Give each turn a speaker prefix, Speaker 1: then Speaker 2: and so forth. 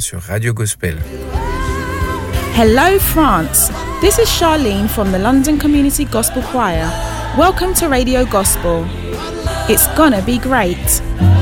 Speaker 1: sur Radio Gospel.
Speaker 2: Hello France, this is Charlene from the London Community Gospel Choir. Welcome to Radio Gospel. It's gonna be great.